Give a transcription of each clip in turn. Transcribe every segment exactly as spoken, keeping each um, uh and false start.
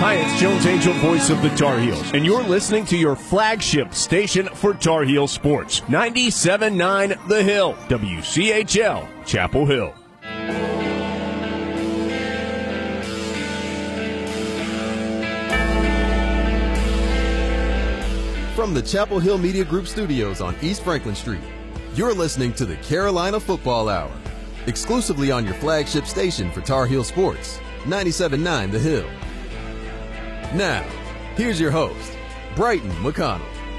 Hi, it's Jones Angel, voice of the Tar Heels, and you're listening to your flagship station for Tar Heel sports, ninety-seven point nine The Hill, W C H L, Chapel Hill. From the Chapel Hill Media Group studios on East Franklin Street, you're listening to the Carolina Football Hour, exclusively on your flagship station for Tar Heel sports, ninety-seven point nine The Hill. Now, here's your host, Brighton McConnell.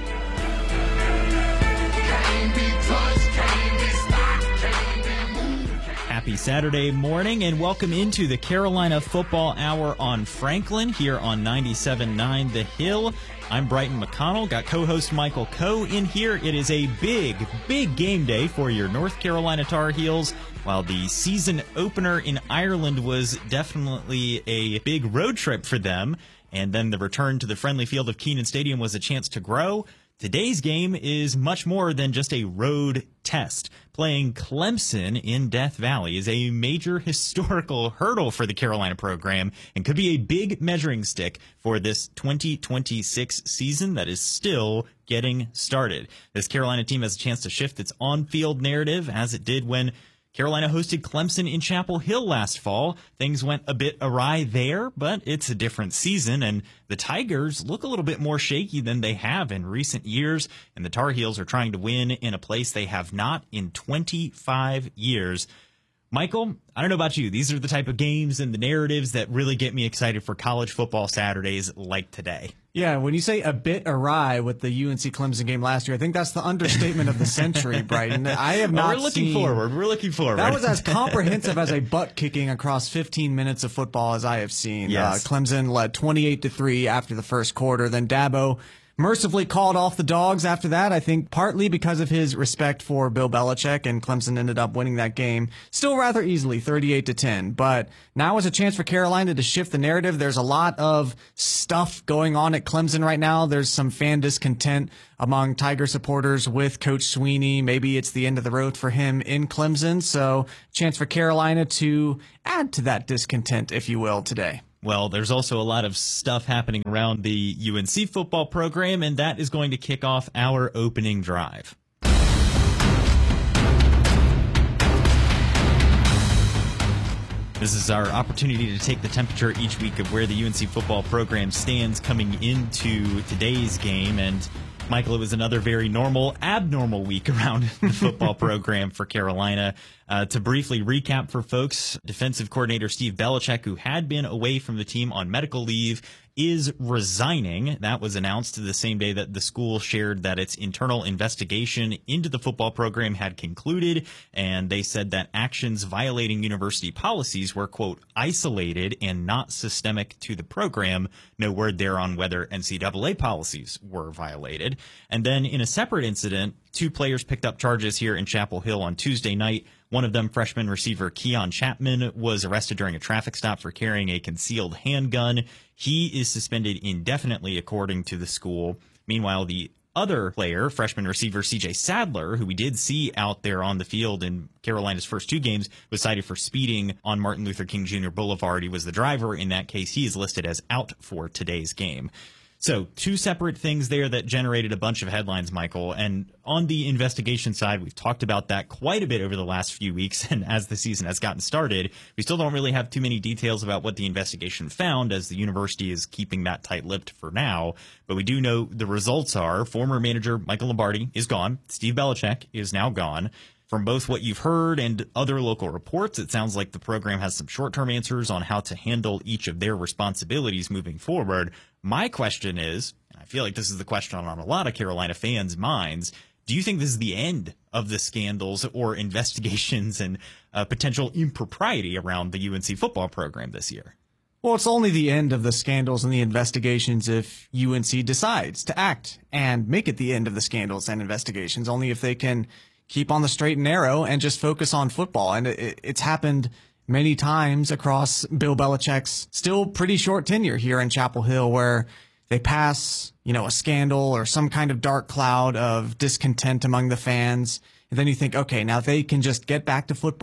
Happy Saturday morning and welcome into the Carolina Football Hour on Franklin here on ninety-seven point nine The Hill. I'm Brighton McConnell, got co-host Michael Coe in here. It is a big, big game day for your North Carolina Tar Heels. While the season opener in Ireland was definitely a big road trip for them, and then the return to the friendly field of Kenan Stadium was a chance to grow, today's game is much more than just a road test. Playing Clemson in Death Valley is a major historical hurdle for the Carolina program and could be a big measuring stick for this twenty twenty-six season that is still getting started. This Carolina team has a chance to shift its on-field narrative as it did when Carolina hosted Clemson in Chapel Hill last fall. Things went a bit awry there, but it's a different season, and the Tigers look a little bit more shaky than they have in recent years, and the Tar Heels are trying to win in a place they have not in twenty-five years. Michael, I don't know about you. These are the type of games and the narratives that really get me excited for college football Saturdays like today. Yeah, when you say a bit awry with the U N C Clemson game last year, I think that's the understatement of the century, Brighton. I have not well, we're looking seen, forward. We're looking forward. That was as comprehensive as a butt kicking across fifteen minutes of football as I have seen. Yes. Uh, Clemson led twenty-eight to three after the first quarter. Then Dabo mercifully called off the Dogs after that, I think partly because of his respect for Bill Belichick, and Clemson ended up winning that game still rather easily, thirty-eight to ten. But now is a chance for Carolina to shift the narrative. There's a lot of stuff going on at Clemson right now. There's some fan discontent among Tiger supporters with Coach Sweeney. Maybe it's the end of the road for him in Clemson. So chance for Carolina to add to that discontent, if you will, today. Well, there's also a lot of stuff happening around the U N C football program, and that is going to kick off our opening drive. This is our opportunity to take the temperature each week of where the U N C football program stands coming into today's game. And Michael, it was another very normal, abnormal week around the football program for Carolina. Uh, to briefly recap for folks, defensive coordinator Steve Belichick, who had been away from the team on medical leave, is resigning. That was announced the same day that the school shared that its internal investigation into the football program had concluded, and they said that actions violating university policies were, quote, isolated and not systemic to the program. No word there on whether N C double A policies were violated. And then in a separate incident, two players picked up charges here in Chapel Hill on Tuesday night. One of them, freshman receiver Keon Chapman, was arrested during a traffic stop for carrying a concealed handgun. He is suspended indefinitely, according to the school. Meanwhile, the other player, freshman receiver C J Sadler, who we did see out there on the field in Carolina's first two games, was cited for speeding on Martin Luther King Junior Boulevard. He was the driver in that case. He is listed as out for today's game. So two separate things there that generated a bunch of headlines, Michael. And on the investigation side, we've talked about that quite a bit over the last few weeks. And as the season has gotten started, we still don't really have too many details about what the investigation found, as the university is keeping that tight-lipped for now. But we do know the results are former manager Michael Lombardi is gone. Steve Belichick is now gone. From both what you've heard and other local reports, it sounds like the program has some short-term answers on how to handle each of their responsibilities moving forward. My question is, and I feel like this is the question on a lot of Carolina fans' minds, do you think this is the end of the scandals or investigations and uh, potential impropriety around the U N C football program this year? Well, it's only the end of the scandals and the investigations if U N C decides to act and make it the end of the scandals and investigations, only if they can keep on the straight and narrow and just focus on football. And it, it's happened many times across Bill Belichick's still pretty short tenure here in Chapel Hill, where they pass, you know, a scandal or some kind of dark cloud of discontent among the fans. And then you think, okay, now they can just get back to football.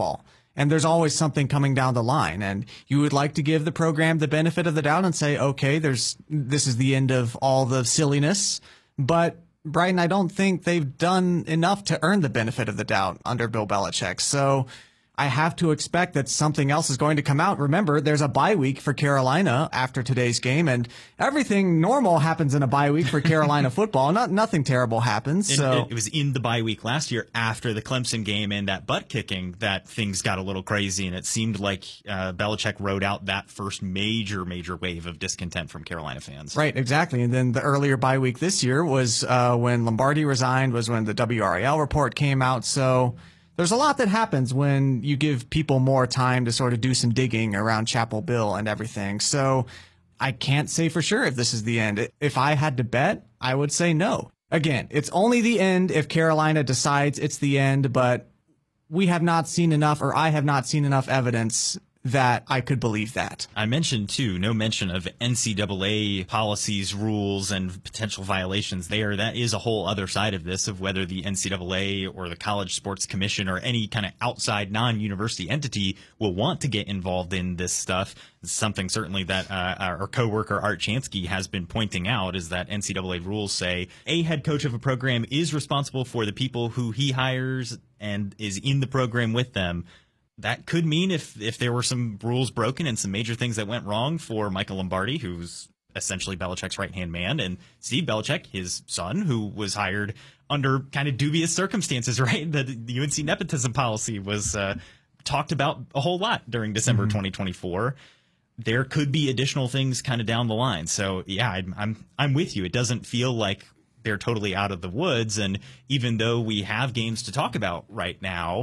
And there's always something coming down the line. And you would like to give the program the benefit of the doubt and say, okay, there's this is the end of all the silliness. But Brighton, I don't think they've done enough to earn the benefit of the doubt under Bill Belichick. So I have to expect that something else is going to come out. Remember, there's a bye week for Carolina after today's game, and everything normal happens in a bye week for Carolina football. Not nothing terrible happens. So it, it was in the bye week last year after the Clemson game and that butt kicking that things got a little crazy, and it seemed like uh, Belichick rode out that first major, major wave of discontent from Carolina fans. Right, exactly. And then the earlier bye week this year was uh, when Lombardi resigned, was when the W R A L report came out. So there's a lot that happens when you give people more time to sort of do some digging around Chapel Bill and everything. So I can't say for sure if this is the end. If I had to bet, I would say no. Again, it's only the end if Carolina decides it's the end, but we have not seen enough, or I have not seen enough evidence that I could believe that. I mentioned, too, no mention of N C double A policies, rules, and potential violations there. That is a whole other side of this, of whether the N C double A or the College Sports Commission or any kind of outside non-university entity will want to get involved in this stuff. It's something certainly that uh, our coworker Art Chansky has been pointing out, is that N C double A rules say a head coach of a program is responsible for the people who he hires and is in the program with them. That could mean if if there were some rules broken and some major things that went wrong for Michael Lombardi, who's essentially Belichick's right-hand man, and Steve Belichick, his son, who was hired under kind of dubious circumstances, right? The, the U N C nepotism policy was uh, talked about a whole lot during December mm-hmm. twenty twenty-four. There could be additional things kind of down the line. So, yeah, I'm, I'm I'm with you. It doesn't feel like they're totally out of the woods, and even though we have games to talk about right now,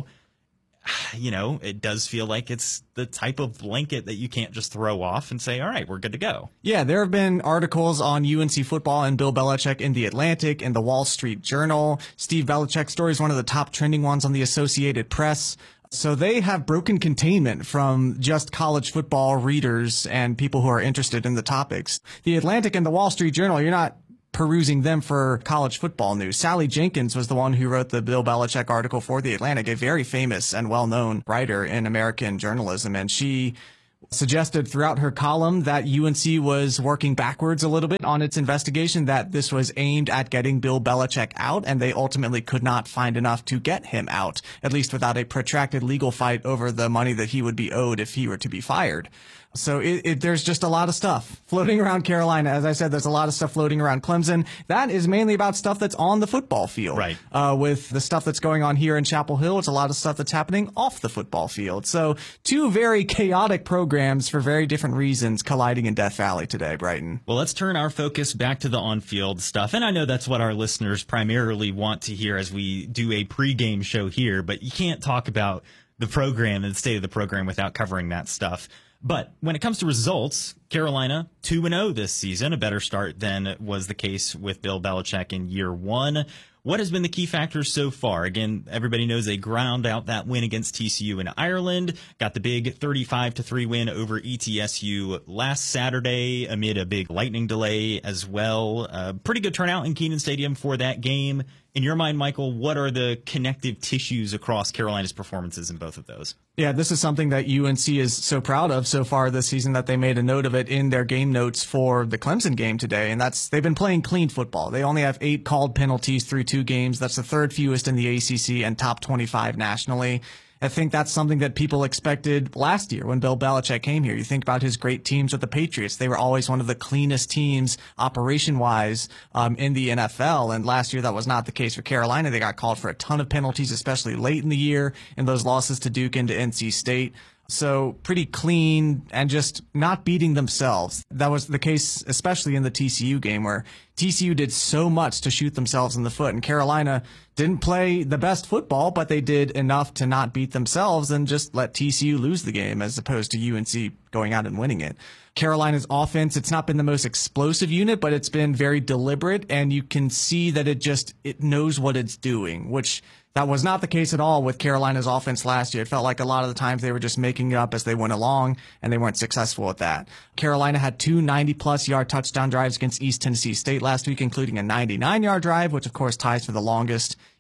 you know, it does feel like it's the type of blanket that you can't just throw off and say, all right, we're good to go. Yeah, there have been articles on U N C football and Bill Belichick in The Atlantic and the Wall Street Journal. Steve Belichick's story is one of the top trending ones on the Associated Press. So they have broken containment from just college football readers and people who are interested in the topics. The Atlantic and the Wall Street Journal, you're not perusing them for college football news. Sally Jenkins was the one who wrote the Bill Belichick article for The Atlantic, a very famous and well-known writer in American journalism. And she suggested throughout her column that U N C was working backwards a little bit on its investigation, that this was aimed at getting Bill Belichick out, and they ultimately could not find enough to get him out, at least without a protracted legal fight over the money that he would be owed if he were to be fired. So it, it, there's just a lot of stuff floating around Carolina. As I said, there's a lot of stuff floating around Clemson. That is mainly about stuff that's on the football field. Right. Uh, with the stuff that's going on here in Chapel Hill, it's a lot of stuff that's happening off the football field. So two very chaotic programs for very different reasons colliding in Death Valley today, Brighton. Well, let's turn our focus back to the on-field stuff. And I know that's what our listeners primarily want to hear as we do a pregame show here, but you can't talk about the program and the state of the program without covering that stuff. But when it comes to results, Carolina two and oh this season, a better start than was the case with Bill Belichick in year one. What has been the key factors so far? Again, everybody knows they ground out that win against T C U in Ireland, got the big thirty-five to three win over E T S U last Saturday amid a big lightning delay as well. Uh, pretty good turnout in Kenan Stadium for that game. In your mind, Michael, what are the connective tissues across Carolina's performances in both of those? Yeah, this is something that U N C is so proud of so far this season that they made a note of it in their game notes for the Clemson game today. And that's, they've been playing clean football. They only have eight called penalties through two games. That's the third fewest in the A C C and top twenty-five nationally. I think that's something that people expected last year when Bill Belichick came here. You think about his great teams with the Patriots. They were always one of the cleanest teams operation-wise um, in the N F L. And last year that was not the case for Carolina. They got called for a ton of penalties, especially late in the year in those losses to Duke and to N C State. So pretty clean and just not beating themselves. That was the case, especially in the T C U game, where T C U did so much to shoot themselves in the foot. And Carolina didn't play the best football, but they did enough to not beat themselves and just let T C U lose the game as opposed to U N C going out and winning it. Carolina's offense, it's not been the most explosive unit, but it's been very deliberate, and you can see that it just, it knows what it's doing, which that was not the case at all with Carolina's offense last year. It felt like a lot of the times they were just making it up as they went along, and they weren't successful at that. Carolina had two ninety-plus yard touchdown drives against East Tennessee State last week, including a ninety-nine yard drive, which of course ties for the longest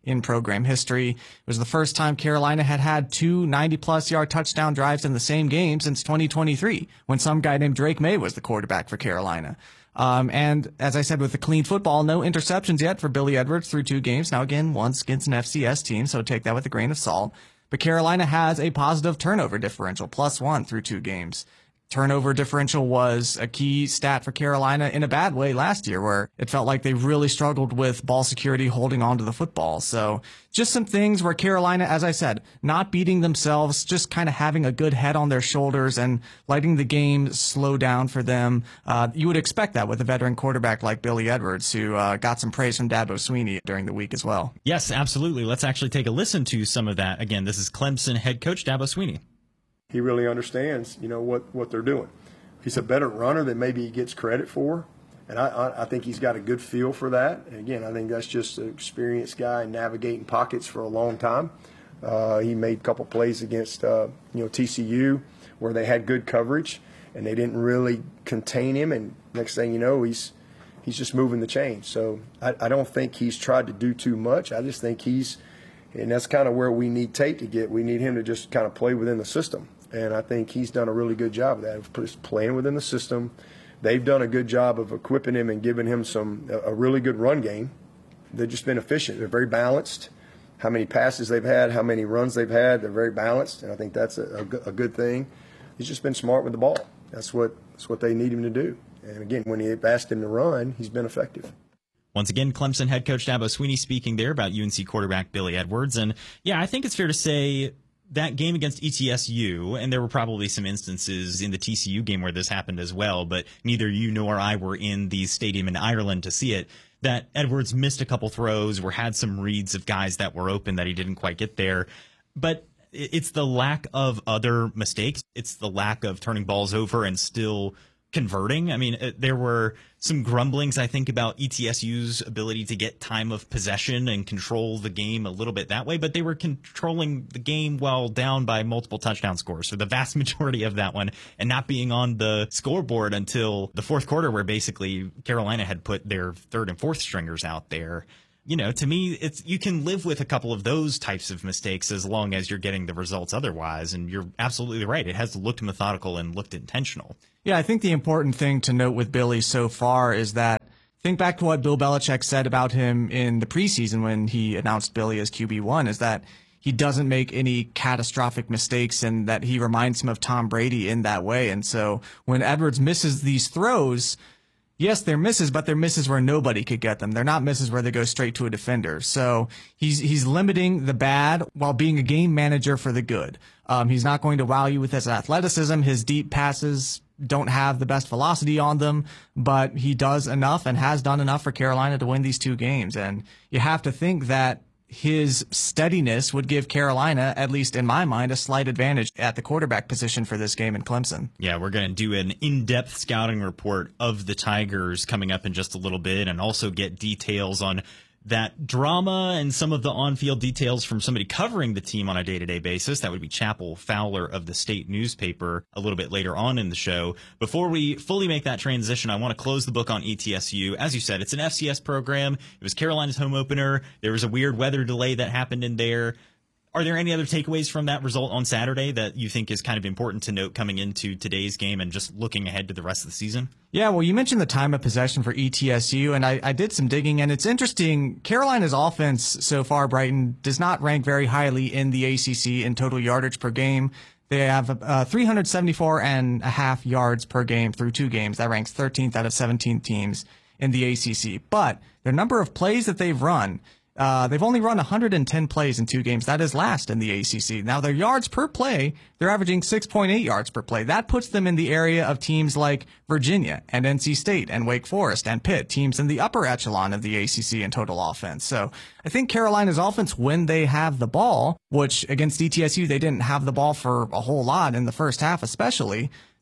in program history. It was the first time Carolina had had two ninety-plus yard touchdown drives in the same game since twenty twenty-three, when some guy named Drake May was the quarterback for Carolina. Um, and as I said, with the clean football, no interceptions yet for Billy Edwards through two games. Now, again, once against an F C S team, so take that with a grain of salt. But Carolina has a positive turnover differential, plus one through two games. Turnover differential was a key stat for Carolina in a bad way last year, where it felt like they really struggled with ball security, holding on to the football. So just some things where Carolina, as I said, not beating themselves, just kind of having a good head on their shoulders and letting the game slow down for them. Uh, you would expect that with a veteran quarterback like Billy Edwards, who uh, got some praise from Dabo Swinney during the week as well. Yes, absolutely. Let's actually take a listen to some of that. Again, this is Clemson head coach Dabo Swinney. He really understands, you know, what, what they're doing. He's a better runner than maybe he gets credit for, and I, I, I think he's got a good feel for that. And again, I think that's just an experienced guy navigating pockets for a long time. Uh, he made a couple plays against, uh, you know, T C U where they had good coverage, and they didn't really contain him. And next thing you know, he's he's just moving the chains. So I, I don't think he's tried to do too much. I just think he's, and that's kind of where we need Tate to get. We need him to just kind of play within the system. And I think he's done a really good job of that, of just playing within the system. They've done a good job of equipping him and giving him some a really good run game. They've just been efficient. They're very balanced. How many passes they've had, how many runs they've had, they're very balanced, and I think that's a, a, a good thing. He's just been smart with the ball. That's what that's what they need him to do. And again, when they've asked him to run, he's been effective. Once again, Clemson head coach Dabo Swinney speaking there about U N C quarterback Billy Edwards. And yeah, I think it's fair to say that game against E T S U, and there were probably some instances in the T C U game where this happened as well, but neither you nor I were in the stadium in Ireland to see it, that Edwards missed a couple throws or had some reads of guys that were open that he didn't quite get there. But it's the lack of other mistakes. It's the lack of turning balls over and still converting. I mean, there were some grumblings, I think, about E T S U's ability to get time of possession and control the game a little bit that way, but they were controlling the game while down by multiple touchdown scores for the vast majority of that one, and not being on the scoreboard until the fourth quarter, where basically Carolina had put their third and fourth stringers out there. You know, to me, it's you can live with a couple of those types of mistakes as long as you're getting the results otherwise. And you're absolutely right. It has looked methodical and looked intentional. Yeah, I think the important thing to note with Billy so far is that think back to what Bill Belichick said about him in the preseason when he announced Billy as Q B one, is that he doesn't make any catastrophic mistakes and that he reminds him of Tom Brady in that way. And so when Edwards misses these throws, yes, they're misses, but they're misses where nobody could get them. They're not misses where they go straight to a defender. So he's he's limiting the bad while being a game manager for the good. Um, he's not going to wow you with his athleticism. His deep passes don't have the best velocity on them, but he does enough and has done enough for Carolina to win these two games. And you have to think that his steadiness would give Carolina, at least in my mind, a slight advantage at the quarterback position for this game in Clemson. Yeah, we're going to do an in-depth scouting report of the Tigers coming up in just a little bit, and also get details on that drama and some of the on-field details from somebody covering the team on a day-to-day basis. That would be Chappell Fowler of the State newspaper a little bit later on in the show. Before we fully make that transition, I want to close the book on E T S U. As you said, it's an F C S program. It was Carolina's home opener. There was a weird weather delay that happened in there. Are there any other takeaways from that result on Saturday that you think is kind of important to note coming into today's game and just looking ahead to the rest of the season? Yeah, well, you mentioned the time of possession for E T S U, and I, I did some digging, and it's interesting. Carolina's offense so far, Brighton, does not rank very highly in the A C C in total yardage per game. They have uh, three hundred seventy-four and a half yards per game through two games. That ranks thirteenth out of seventeen teams in the A C C. But their number of plays that they've run, Uh, they've only run one hundred ten plays in two games. That is last in the A C C. Now, their yards per play, they're averaging six point eight yards per play. That puts them in the area of teams like Virginia and N C State and Wake Forest and Pitt, teams in the upper echelon of the A C C in total offense. So I think Carolina's offense, when they have the ball, which against E T S U, they didn't have the ball for a whole lot in the first half especially,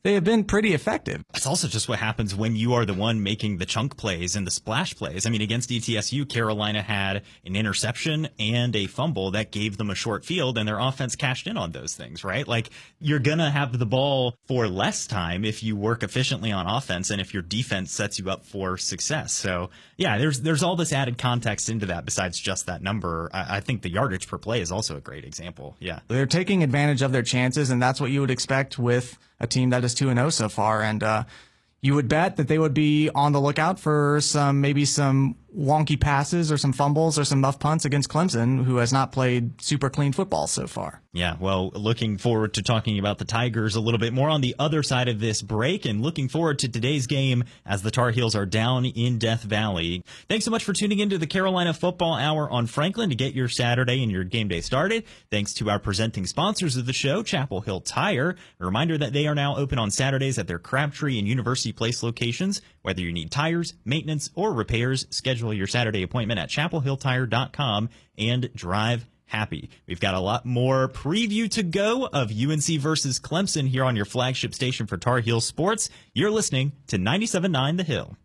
they have been pretty effective. It's also just what happens when you are the one making the chunk plays and the splash plays. I mean, against E T S U, Carolina had an interception and a fumble that gave them a short field, and their offense cashed in on those things, right? Like, you're going to have the ball for less time if you work efficiently on offense and if your defense sets you up for success. So, yeah, there's there's all this added context into that besides just that number. I, I think the yardage per play is also a great example. Yeah. They're taking advantage of their chances, and that's what you would expect with a team that is two and oh so far. And uh, you would bet that they would be on the lookout for some maybe some wonky passes or some fumbles or some muff punts against Clemson, who has not played super clean football so far. Yeah, well, looking forward to talking about the Tigers a little bit more on the other side of this break, and looking forward to today's game as the Tar Heels are down in Death Valley. Thanks so much for tuning into the Carolina Football Hour on Franklin to get your Saturday and your game day started. Thanks to our presenting sponsors of the show, Chapel Hill Tire. A reminder that they are now open on Saturdays at their Crabtree and University Place locations. Whether you need tires, maintenance, or repairs, schedule your Saturday appointment at chapel hill tire dot com and drive happy. We've got a lot more preview to go of U N C versus Clemson here on your flagship station for Tar Heel Sports. You're listening to ninety-seven point nine The Hill.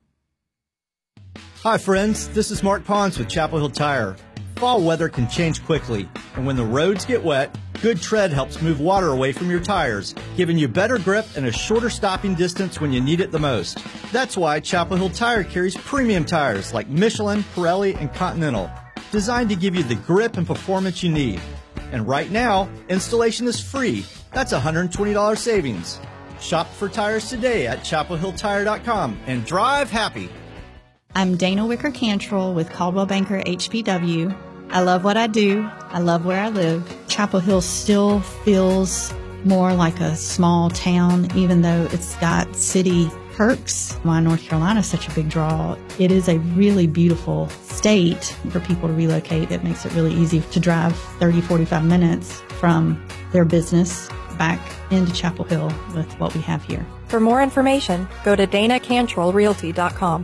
Hi, friends. This is Mark Pons with Chapel Hill Tire. Fall weather can change quickly, and when the roads get wet, good tread helps move water away from your tires, giving you better grip and a shorter stopping distance when you need it the most. That's why Chapel Hill Tire carries premium tires like Michelin, Pirelli, and Continental, designed to give you the grip and performance you need. And right now, installation is free. That's one hundred twenty dollars savings. Shop for tires today at chapel hill tire dot com and drive happy. I'm Dana Wicker Cantrell with Caldwell Banker H P W. I love what I do. I love where I live. Chapel Hill still feels more like a small town, even though it's got city perks. Why North Carolina is such a big draw. It is a really beautiful state for people to relocate. It makes it really easy to drive thirty, forty-five minutes from their business back into Chapel Hill with what we have here. For more information, go to dana cantrell realty dot com.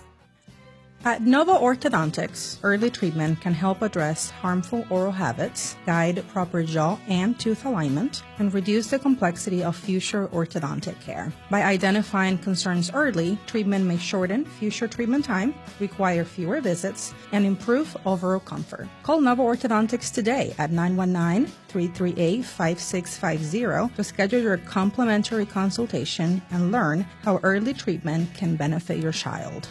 At Nova Orthodontics, early treatment can help address harmful oral habits, guide proper jaw and tooth alignment, and reduce the complexity of future orthodontic care. By identifying concerns early, treatment may shorten future treatment time, require fewer visits, and improve overall comfort. Call Nova Orthodontics today at nine one nine, three three eight, five six five zero to schedule your complimentary consultation and learn how early treatment can benefit your child.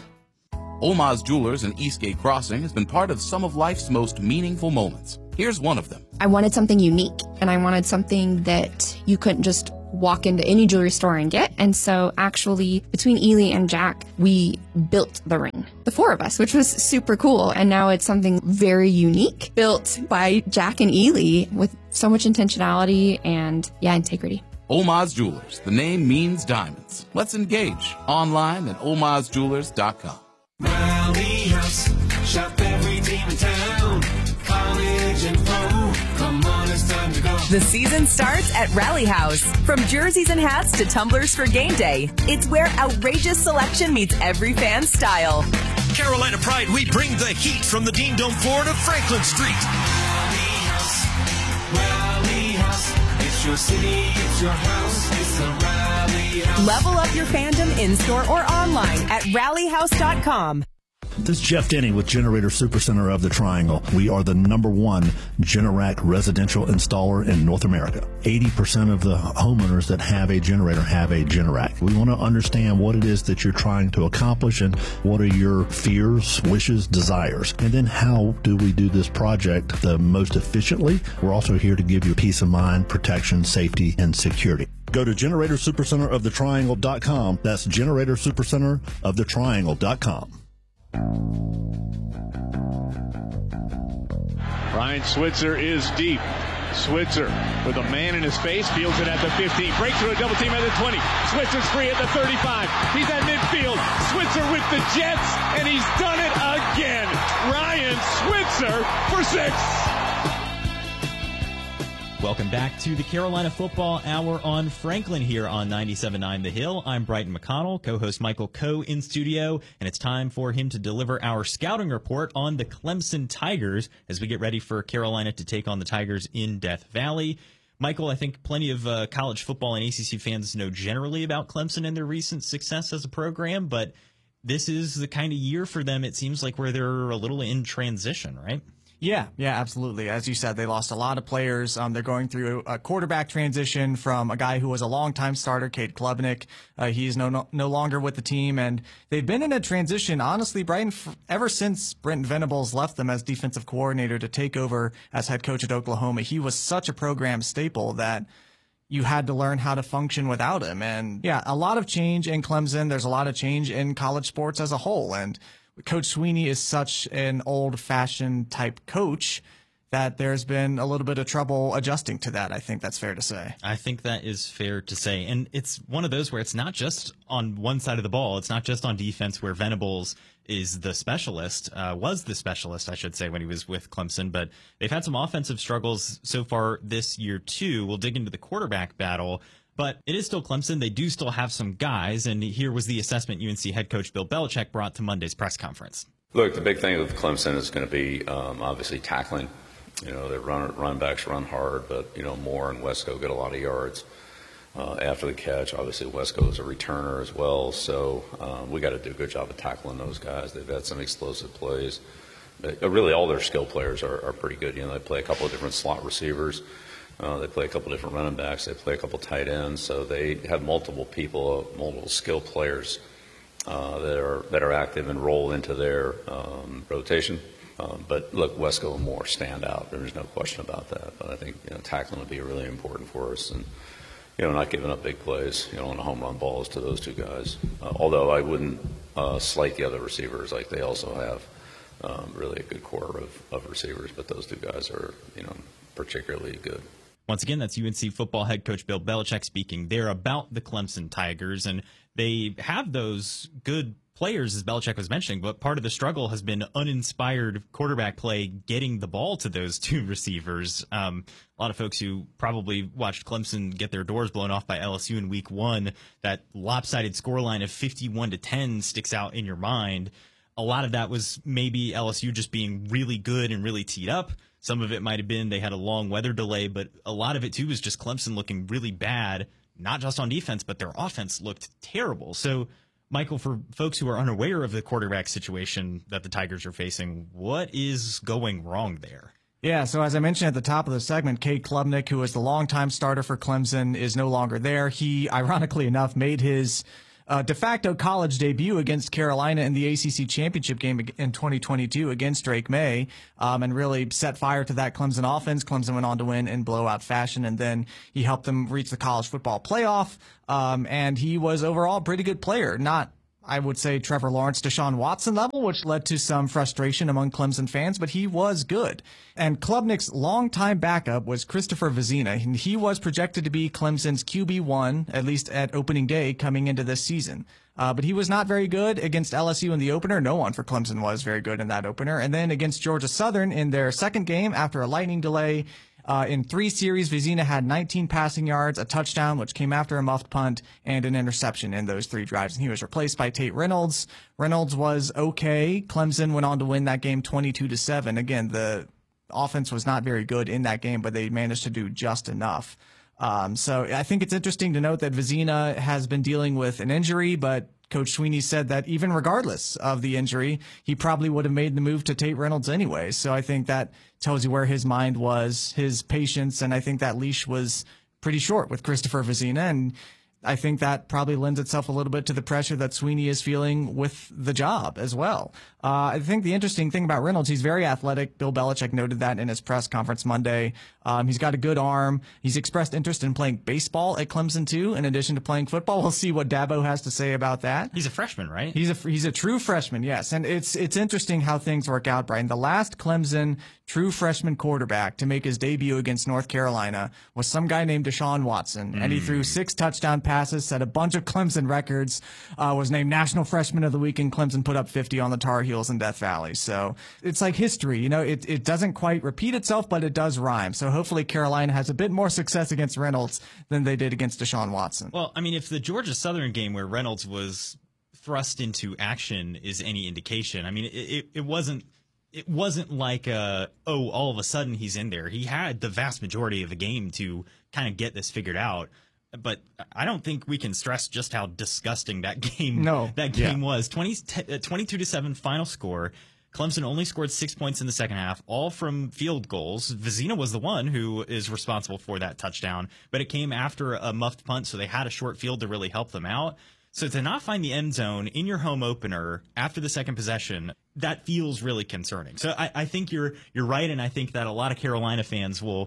Olmaz Jewelers in Eastgate Crossing has been part of some of life's most meaningful moments. Here's one of them. I wanted something unique, and I wanted something that you couldn't just walk into any jewelry store and get. And so actually, between Ely and Jack, we built the ring, the four of us, which was super cool. And now it's something very unique, built by Jack and Ely with so much intentionality and, yeah, integrity. Olmaz Jewelers. The name means diamonds. Let's engage online at olmaz jewelers dot com. Rally House, shop every team in town. College and pro, come on, it's time to go. The season starts at Rally House. From jerseys and hats to tumblers for game day, it's where outrageous selection meets every fan's style. Carolina Pride, we bring the heat from the Dean Dome floor to Franklin Street. Rally House, Rally House, it's your city, it's your house, it's the Rally House. Level up your fandom in-store or online at rally house dot com. This is Jeff Denny with Generator Supercenter of the Triangle. We are the number one Generac residential installer in North America. eighty percent of the homeowners that have a generator have a Generac. We want to understand what it is that you're trying to accomplish and what are your fears, wishes, desires. And then how do we do this project the most efficiently? We're also here to give you peace of mind, protection, safety, and security. Go to generator supercenter of the triangle dot com. That's generator supercenter of the triangle dot com. Ryan Switzer is deep. Switzer with a man in his face, fields it at the fifteen, breaks through a double team at the twenty. Switzer's free at the thirty-five. He's at midfield. Switzer with the Jets, and he's done it again. Ryan Switzer for six. Welcome back to the Carolina Football Hour on Franklin here on ninety-seven point nine The Hill. I'm Brighton McConnell, co-host Michael Coe in studio, and it's time for him to deliver our scouting report on the Clemson Tigers as we get ready for Carolina to take on the Tigers in Death Valley. Michael, I think plenty of uh, college football and A C C fans know generally about Clemson and their recent success as a program, but this is the kind of year for them, it seems like, where they're a little in transition, right? Yeah, yeah, absolutely. As you said, they lost a lot of players. Um, they're going through a quarterback transition from a guy who was a longtime starter, Cade Klubnik. Uh, he's no, no no longer with the team, and they've been in a transition, honestly, Brighton, f- ever since Brent Venables left them as defensive coordinator to take over as head coach at Oklahoma. He was such a program staple that you had to learn how to function without him. And yeah, a lot of change in Clemson. There's a lot of change in college sports as a whole, and Coach Sweeney is such an old-fashioned type coach that there's been a little bit of trouble adjusting to that. I think that's fair to say. I think that is fair to say. And it's one of those where it's not just on one side of the ball. It's not just on defense where Venables is the specialist, uh, was the specialist, I should say, when he was with Clemson. But they've had some offensive struggles so far this year, too. We'll dig into the quarterback battle. But it is still Clemson. They do still have some guys, and here was the assessment U N C head coach Bill Belichick brought to Monday's press conference. Look, the big thing with Clemson is going to be um, obviously tackling. You know, their run, run backs run hard, but, you know, Moore and Wesco get a lot of yards uh, after the catch. Obviously, Wesco is a returner as well, so um, we got to do a good job of tackling those guys. They've had some explosive plays. But really, all their skill players are, are pretty good. You know, they play a couple of different slot receivers. Uh, they play a couple different running backs. They play a couple tight ends. So they have multiple people, uh, multiple skill players uh, that are that are active and roll into their um, rotation. Um, but look, Wesco and Moore stand out. There's no question about that. But I think you know, tackling would be really important for us, and you know, not giving up big plays, you know, on the home run balls to those two guys. Uh, although I wouldn't uh, slight the other receivers, like they also have um, really a good core of, of receivers. But those two guys are, you know, particularly good. Once again, that's U N C football head coach Bill Belichick speaking there about the Clemson Tigers. And they have those good players, as Belichick was mentioning, but part of the struggle has been uninspired quarterback play getting the ball to those two receivers. Um, a lot of folks who probably watched Clemson get their doors blown off by L S U in week one, that lopsided scoreline of fifty-one to ten sticks out in your mind. A lot of that was maybe L S U just being really good and really teed up. Some of it might have been they had a long weather delay, but a lot of it, too, was just Clemson looking really bad, not just on defense, but their offense looked terrible. So, Michael, for folks who are unaware of the quarterback situation that the Tigers are facing, what is going wrong there? Yeah, so as I mentioned at the top of the segment, Cade Klubnik, who was the longtime starter for Clemson, is no longer there. He, ironically enough, made his Uh, de facto college debut against Carolina in the A C C championship game in twenty twenty-two against Drake May, um, and really set fire to that Clemson offense. Clemson went on to win in blowout fashion, and then he helped them reach the college football playoff, um, and he was overall a pretty good player. Not, I would say, Trevor Lawrence, Deshaun Watson level, which led to some frustration among Clemson fans, but he was good. And Klubnik's longtime backup was Christopher Vezina, and he was projected to be Clemson's Q B one, at least at opening day, coming into this season. Uh, but he was not very good against L S U in the opener. No one for Clemson was very good in that opener. And then against Georgia Southern in their second game after a lightning delay, Uh, in three series, Vezina had nineteen passing yards, a touchdown, which came after a muffed punt, and an interception in those three drives. And he was replaced by Tate Reynolds. Reynolds was okay. Clemson went on to win that game twenty-two to seven. Again, the offense was not very good in that game, but they managed to do just enough. Um, so I think it's interesting to note that Vezina has been dealing with an injury, but Coach Sweeney said that even regardless of the injury, he probably would have made the move to Tate Reynolds anyway. So I think that tells you where his mind was, his patience, and I think that leash was pretty short with Christopher Vezina, and I think that probably lends itself a little bit to the pressure that Sweeney is feeling with the job as well. Uh, I think the interesting thing about Reynolds, he's very athletic. Bill Belichick noted that in his press conference Monday. Um, he's got a good arm. He's expressed interest in playing baseball at Clemson, too, in addition to playing football. We'll see what Dabo has to say about that. He's a freshman, right? He's a he's a true freshman, yes. And it's it's interesting how things work out, Brian. The last Clemson true freshman quarterback to make his debut against North Carolina was some guy named Deshaun Watson, mm. and he threw six touchdown passes, set a bunch of Clemson records, uh, was named National Freshman of the Week, and Clemson put up fifty on the Tar Heels in Death Valley. So it's like history, you know, it, it doesn't quite repeat itself, but it does rhyme. So hopefully Carolina has a bit more success against Reynolds than they did against Deshaun Watson. Well, I mean, if the Georgia Southern game where Reynolds was thrust into action is any indication, I mean, it, it, it wasn't it wasn't like, uh, oh, all of a sudden he's in there. He had the vast majority of the game to kind of get this figured out. But I don't think we can stress just how disgusting that game, no. that game yeah. was. twenty, twenty-two to seven final score. Clemson only scored six points in the second half, all from field goals. Vizina was the one who is responsible for that touchdown, but it came after a muffed punt, so they had a short field to really help them out. So to not find the end zone in your home opener after the second possession, that feels really concerning. So I, I think you're you're right, and I think that a lot of Carolina fans will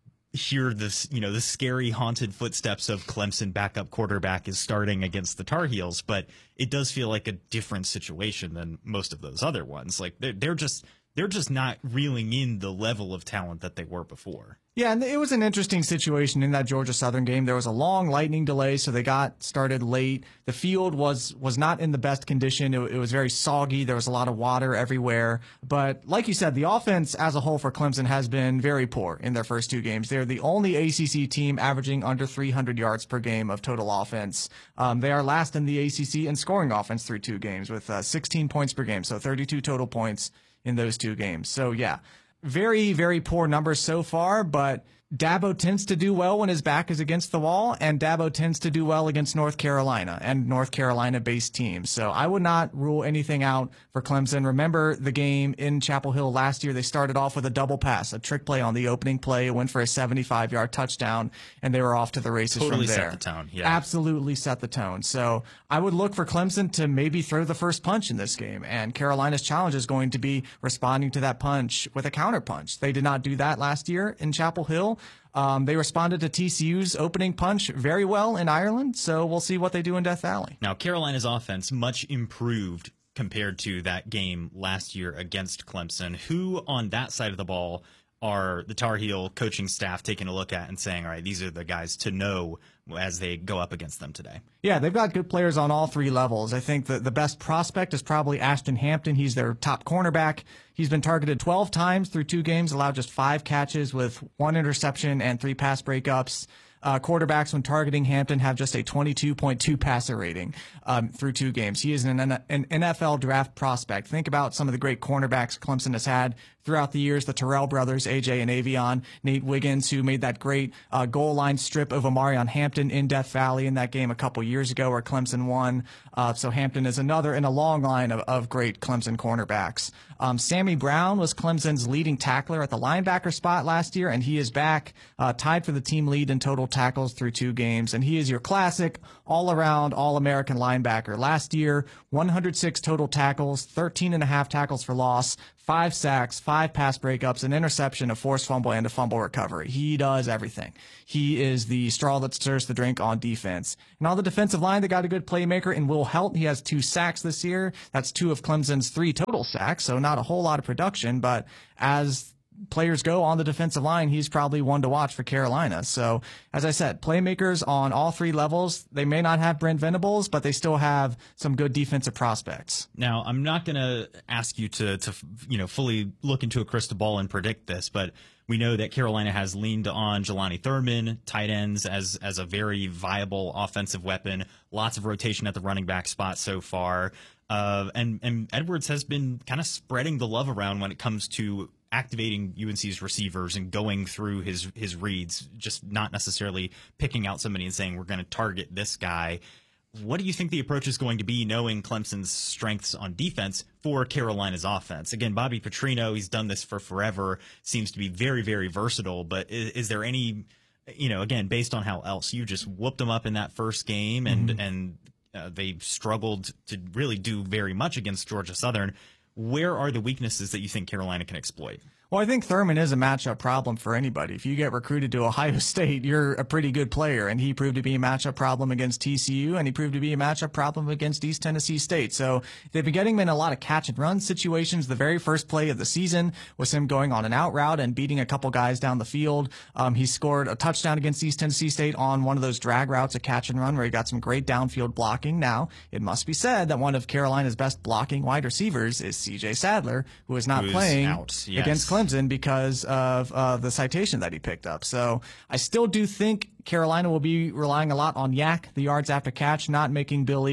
hear this, you know, the scary haunted footsteps of Clemson backup quarterback is starting against the Tar Heels, but it does feel like a different situation than most of those other ones. Like they're, they're just they're just not reeling in the level of talent that they were before. Yeah, and it was an interesting situation in that Georgia Southern game. There was a long lightning delay, so they got started late. The field was was not in the best condition. It, it was very soggy. There was a lot of water everywhere. But like you said, the offense as a whole for Clemson has been very poor in their first two games. They're the only A C C team averaging under three hundred yards per game of total offense. Um, they are last in the A C C in scoring offense through two games with uh, sixteen points per game, so thirty-two total points in those two games. So, yeah. Very, very poor numbers so far, but Dabo tends to do well when his back is against the wall, and Dabo tends to do well against North Carolina and North Carolina-based teams. So I would not rule anything out for Clemson. Remember the game in Chapel Hill last year? They started off with a double pass, a trick play on the opening play. It went for a seventy-five yard touchdown, and they were off to the races totally from there. Totally set the tone, yeah. Absolutely set the tone. So I would look for Clemson to maybe throw the first punch in this game, and Carolina's challenge is going to be responding to that punch with a counter punch. They did not do that last year in Chapel Hill. Um, they responded to T C U's opening punch very well in Ireland, so we'll see what they do in Death Valley. Now, Carolina's offense much improved compared to that game last year against Clemson. Who on that side of the ball are the Tar Heel coaching staff taking a look at and saying, all right, these are the guys to know as they go up against them today? Yeah, they've got good players on all three levels. I think that the best prospect is probably Ashton Hampton. He's their top cornerback. He's been targeted twelve times through two games, allowed just five catches with one interception and three pass breakups. Uh, quarterbacks, when targeting Hampton, have just a twenty-two point two passer rating um, through two games. He is an, an N F L draft prospect. Think about some of the great cornerbacks Clemson has had throughout the years, the Terrell brothers, A J and Avion, Nate Wiggins, who made that great uh, goal line strip of Omarion Hampton in Death Valley in that game a couple years ago where Clemson won. Uh, so Hampton is another in a long line of, of great Clemson cornerbacks. Um, Sammy Brown was Clemson's leading tackler at the linebacker spot last year, and he is back, uh, tied for the team lead in total tackles through two games. And he is your classic all-around, all-American linebacker. Last year, one hundred six total tackles, thirteen and a half tackles for loss, five sacks, five pass breakups, an interception, a forced fumble, and a fumble recovery. He does everything. He is the straw that stirs the drink on defense. And on the defensive line, they got a good playmaker in Will Helt. He has two sacks this year. That's two of Clemson's three total sacks, so not a whole lot of production, but as players go on the defensive line, he's probably one to watch for Carolina. So, as I said, playmakers on all three levels. They may not have Brent Venables, but they still have some good defensive prospects. Now, I'm not going to ask you to, to, you know, fully look into a crystal ball and predict this, but we know that Carolina has leaned on Jelani Thurman, tight ends, as as a very viable offensive weapon. Lots of rotation at the running back spot so far. Uh, and, and Edwards has been kind of spreading the love around when it comes to activating U N C's receivers and going through his his reads, just not necessarily picking out somebody and saying, we're going to target this guy. What do you think the approach is going to be, knowing Clemson's strengths on defense for Carolina's offense? Again, Bobby Petrino, he's done this for forever, seems to be very, very versatile, but is, is there any, you know, again, based on how else you just whooped them up in that first game and, mm-hmm. and uh, they struggled to really do very much against Georgia Southern, where are the weaknesses that you think Carolina can exploit? Well, I think Thurman is a matchup problem for anybody. If you get recruited to Ohio State, you're a pretty good player, and he proved to be a matchup problem against T C U, and he proved to be a matchup problem against East Tennessee State. So they've been getting him in a lot of catch-and-run situations. The very first play of the season was him going on an out route and beating a couple guys down the field. Um, he scored a touchdown against East Tennessee State on one of those drag routes, a catch-and-run, where he got some great downfield blocking. Now, it must be said that one of Carolina's best blocking wide receivers is C J Sadler, who is not Who's playing out, yes. against Clemson because of uh, the citation that he picked up. So I still do think Carolina will be relying a lot on Yak, the yards after catch, not making Billy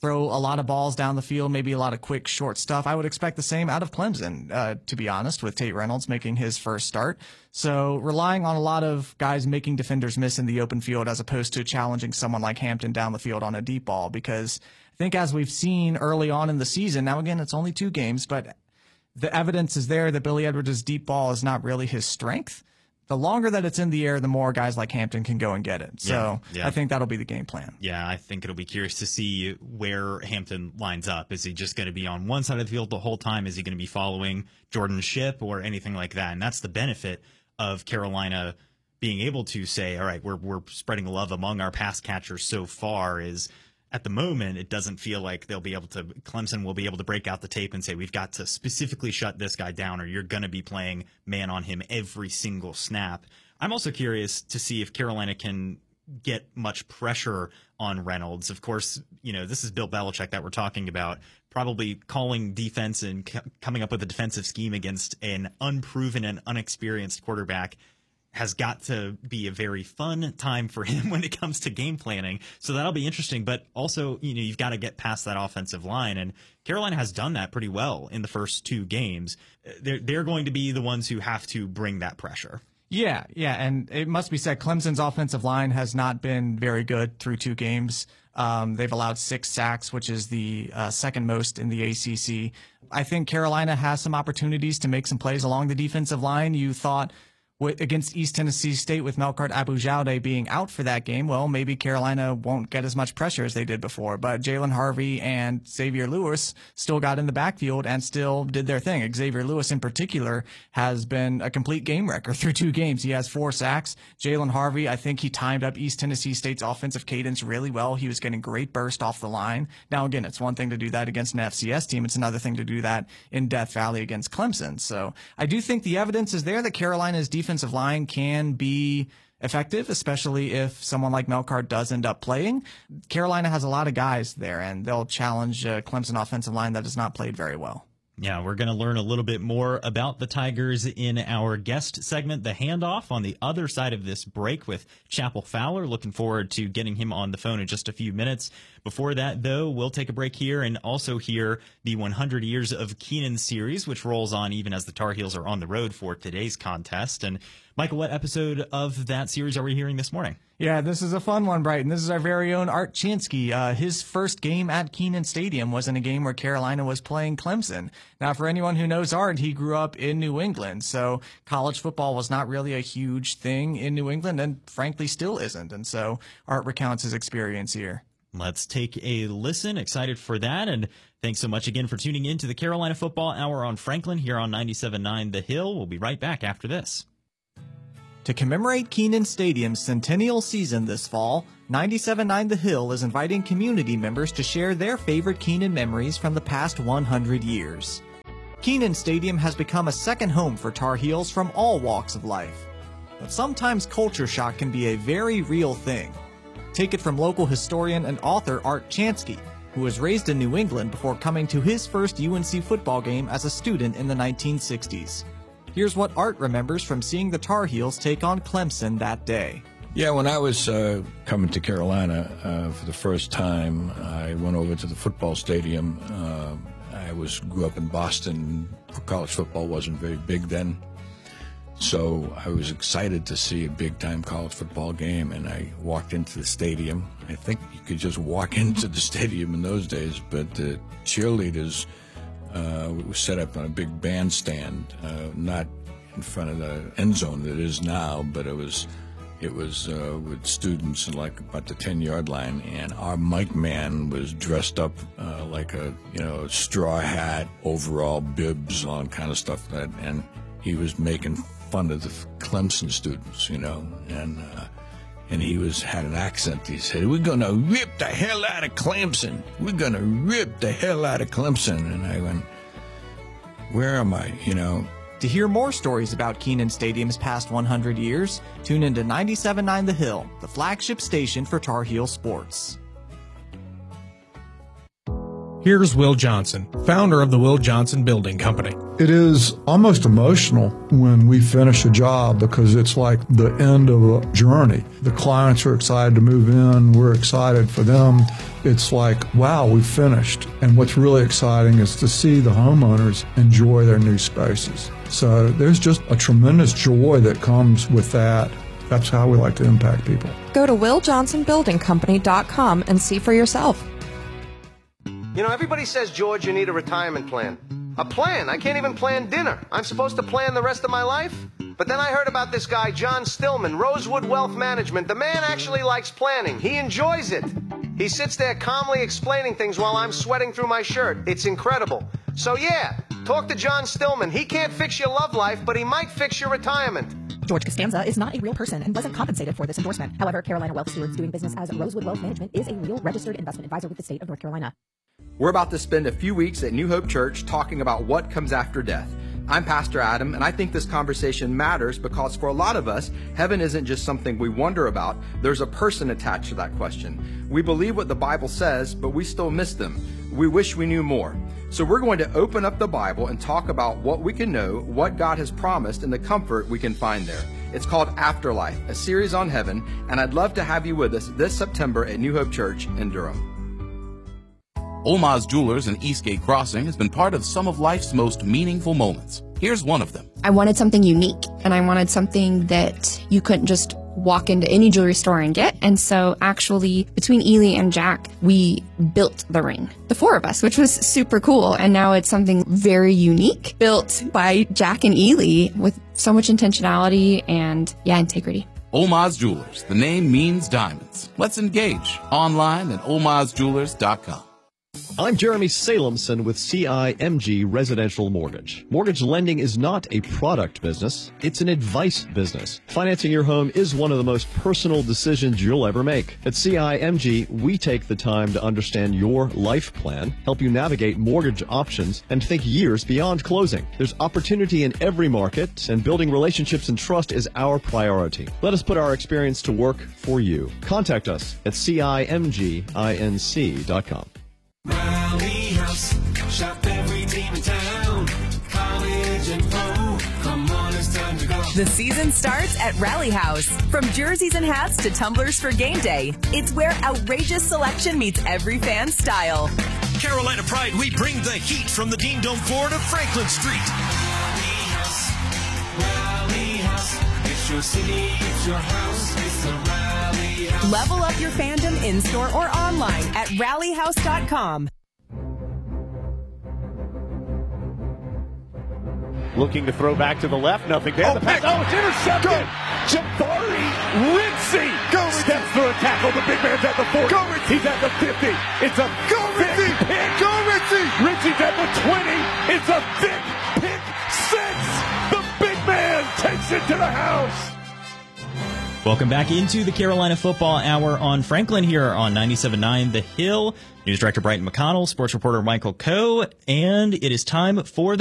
throw a lot of balls down the field, maybe a lot of quick, short stuff. I would expect the same out of Clemson, uh, to be honest, with Tate Reynolds making his first start. So relying on a lot of guys making defenders miss in the open field as opposed to challenging someone like Hampton down the field on a deep ball, because I think as we've seen early on in the season, now again, it's only two games, but the evidence is there that Billy Edwards' deep ball is not really his strength. The longer that it's in the air, the more guys like Hampton can go and get it. So Yeah, yeah. I think that'll be the game plan. Yeah, I think it'll be curious to see where Hampton lines up. Is he just going to be on one side of the field the whole time? Is he going to be following Jordan Shipp or anything like that? And that's the benefit of Carolina being able to say, all right, we're we're spreading love among our pass catchers so far. Is at the moment, it doesn't feel like they'll be able to, Clemson will be able to break out the tape and say, we've got to specifically shut this guy down, or you're going to be playing man on him every single snap. I'm also curious to see if Carolina can get much pressure on Reynolds. Of course, you know, this is Bill Belichick that we're talking about, probably calling defense and c- coming up with a defensive scheme against an unproven and unexperienced quarterback has got to be a very fun time for him when it comes to game planning. So that'll be interesting. But also, you know, you've got to get past that offensive line. And Carolina has done that pretty well in the first two games. They're, they're going to be the ones who have to bring that pressure. Yeah, yeah, and it must be said, Clemson's offensive line has not been very good through two games. Um, they've allowed six sacks, which is the uh, second most in the A C C. I think Carolina has some opportunities to make some plays along the defensive line. You thought against East Tennessee State with Melkart Abujamra being out for that game, well, maybe Carolina won't get as much pressure as they did before. But Jalen Harvey and Xavier Lewis still got in the backfield and still did their thing. Xavier Lewis in particular has been a complete game wrecker through two games. He has four sacks. Jalen Harvey, I think he timed up East Tennessee State's offensive cadence really well. He was getting great burst off the line. Now, again, it's one thing to do that against an F C S team. It's another thing to do that in Death Valley against Clemson. So I do think the evidence is there that Carolina's defense Defensive line can be effective, especially if someone like Melkart does end up playing. Carolina has a lot of guys there, and they'll challenge a Clemson offensive line that has not played very well. Yeah, we're going to learn a little bit more about the Tigers in our guest segment, The Handoff, on the other side of this break with Chapel Fowler. Looking forward to getting him on the phone in just a few minutes. Before that, though, we'll take a break here and also hear the one hundred Years of Keenan series, which rolls on even as the Tar Heels are on the road for today's contest. And Michael, what episode of that series are we hearing this morning? Yeah, this is a fun one, Brighton. This is our very own Art Chansky. Uh, his first game at Keenan Stadium was in a game where Carolina was playing Clemson. Now, for anyone who knows Art, he grew up in New England, so college football was not really a huge thing in New England, and frankly still isn't. And so Art recounts his experience here. Let's take a listen. Excited for that. And thanks so much again for tuning in to the Carolina Football Hour on Franklin here on ninety-seven point nine The Hill. We'll be right back after this. To commemorate Keenan Stadium's centennial season this fall, ninety-seven point nine The Hill is inviting community members to share their favorite Keenan memories from the past one hundred years. Keenan Stadium has become a second home for Tar Heels from all walks of life. But sometimes culture shock can be a very real thing. Take it from local historian and author Art Chansky, who was raised in New England before coming to his first U N C football game as a student in the nineteen sixties. Here's what Art remembers from seeing the Tar Heels take on Clemson that day. Yeah, when I was uh, coming to Carolina uh, for the first time, I went over to the football stadium. Uh, I was grew up in Boston. College football wasn't very big then. So I was excited to see a big-time college football game, and I walked into the stadium. I think you could just walk into the stadium in those days, but the cheerleaders uh, were set up on a big bandstand, uh, not in front of the end zone that it is now, but it was it was uh, with students like about the ten-yard line, and our mic man was dressed up uh, like a you know straw hat, overall, bibs, all that kind of stuff, that, and he was making fun of the Clemson students, you know, and uh, and he was had an accent. He said, "We're gonna rip the hell out of Clemson. We're gonna rip the hell out of Clemson." And I went, "Where am I?" You know. To hear more stories about Keenan Stadium's past one hundred years, tune into ninety-seven point nine The Hill, the flagship station for Tar Heel sports. Here's Will Johnson, founder of the Will Johnson Building Company. It is almost emotional when we finish a job because it's like the end of a journey. The clients are excited to move in. We're excited for them. It's like, wow, we've finished. And what's really exciting is to see the homeowners enjoy their new spaces. So there's just a tremendous joy that comes with that. That's how we like to impact people. Go to will johnson building company dot com and see for yourself. You know, everybody says, George, you need a retirement plan. A plan? I can't even plan dinner. I'm supposed to plan the rest of my life? But then I heard about this guy, John Stillman, Rosewood Wealth Management. The man actually likes planning. He enjoys it. He sits there calmly explaining things while I'm sweating through my shirt. It's incredible. So yeah, talk to John Stillman. He can't fix your love life, but he might fix your retirement. George Costanza is not a real person and wasn't compensated for this endorsement. However, Carolina Wealth Stewards doing business as Rosewood Wealth Management is a real registered investment advisor with the state of North Carolina. We're about to spend a few weeks at New Hope Church talking about what comes after death. I'm Pastor Adam, and I think this conversation matters because for a lot of us, heaven isn't just something we wonder about. There's a person attached to that question. We believe what the Bible says, but we still miss them. We wish we knew more. So we're going to open up the Bible and talk about what we can know, what God has promised, and the comfort we can find there. It's called Afterlife, a series on heaven, and I'd love to have you with us this September at New Hope Church in Durham. Olmaz Jewelers in Eastgate Crossing has been part of some of life's most meaningful moments. Here's one of them. I wanted something unique, and I wanted something that you couldn't just walk into any jewelry store and get. And so actually, between Ely and Jack, we built the ring, the four of us, which was super cool. And now it's something very unique, built by Jack and Ely with so much intentionality and, yeah, integrity. Olmaz Jewelers. The name means diamonds. Let's engage online at olmaz jewelers dot com. I'm Jeremy Salemson with C I M G Residential Mortgage. Mortgage lending is not a product business, it's an advice business. Financing your home is one of the most personal decisions you'll ever make. At C I M G, we take the time to understand your life plan, help you navigate mortgage options, and think years beyond closing. There's opportunity in every market, and building relationships and trust is our priority. Let us put our experience to work for you. Contact us at C I M G inc dot com. Rally House, shop every team in town, college and pro, come on, it's time to go. The season starts at Rally House. From jerseys and hats to tumblers for game day, it's where outrageous selection meets every fan's style. Carolina Pride, we bring the heat from the Dean Dome floor to Franklin Street. Rally House, Rally House, it's your city, it's your house, it's the Rally House. Level up your fandom in-store or online at rally house dot com. Looking to throw back to the left, nothing there. Oh, the pass, oh, it's intercepted. Jabari Ritzy steps through a tackle. The big man's at the forty. Go Ritzy. He's at the fifty. It's a go Ritzy pick. Go Ritzy. Ritzy's at the twenty. It's a big pick six. The big man takes it to the house. Welcome back into the Carolina Football Hour on Franklin here on ninety-seven point nine The Hill. News Director Brighton McConnell, sports reporter Michael Coe, and it is time for the